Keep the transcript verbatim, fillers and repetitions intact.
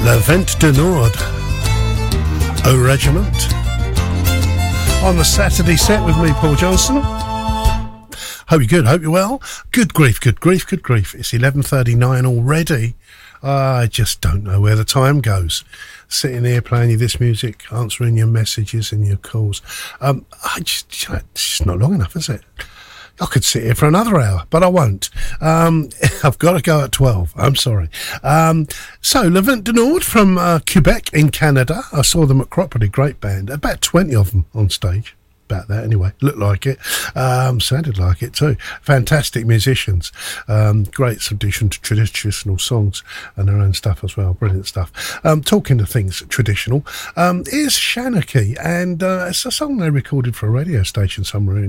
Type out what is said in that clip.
Le Vent du Nord, Au Regiment. On the Saturday set with me, Paul Johnson. Hope you're good, hope you're well. Good grief, good grief, good grief. It's eleven thirty-nine already. I just don't know where the time goes. Sitting here playing you this music, answering your messages and your calls. Um, I just, it's just not long enough, is it? I could sit here for another hour, but I won't. Um, I've got to go at twelve. I'm sorry. Um, so, Le Vent du Nord from uh, Quebec in Canada. I saw them at Cropredy, great band. About twenty of them on stage. About that anyway. Looked like it. Um, sounded like it too. Fantastic musicians. Um, great subdition to traditional songs and their own stuff as well. Brilliant stuff. Um, talking to things traditional, um, here's Shanachie, and uh, it's a song they recorded for a radio station somewhere in